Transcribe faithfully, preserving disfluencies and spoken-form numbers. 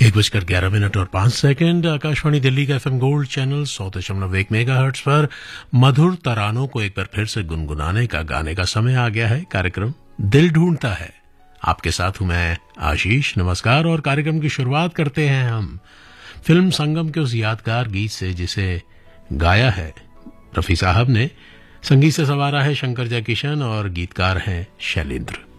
एक बजकर ग्यारह मिनट और पांच सेकंड आकाशवाणी दिल्ली का एफएम गोल्ड चैनल सौ दशमलव एक मेगा हर्ट्ज पर मधुर तरानों को एक बार फिर से गुनगुनाने का गाने का समय आ गया है। कार्यक्रम दिल ढूंढता है, आपके साथ हूं मैं आशीष। नमस्कार। और कार्यक्रम की शुरुआत करते हैं हम फिल्म संगम के उस यादगार गीत से जिसे गाया है रफी साहब ने। संगीत से संवारा है शंकर जयकिशन और गीतकार हैं शैलेंद्र।